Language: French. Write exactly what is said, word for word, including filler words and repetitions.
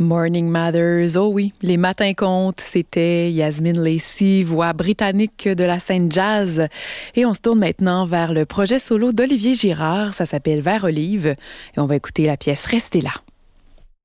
Morning Matters, oh oui, les matins comptent, c'était Yasmine Lacey, voix britannique de la scène jazz. Et on se tourne maintenant vers le projet solo d'Olivier Girard, ça s'appelle Vert Olive, et on va écouter la pièce Restez là.